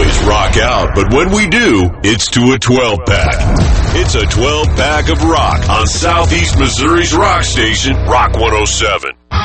always rock out, but when we do, it's to a 12-pack. It's a 12-pack of rock on Southeast Missouri's rock station, Rock 107.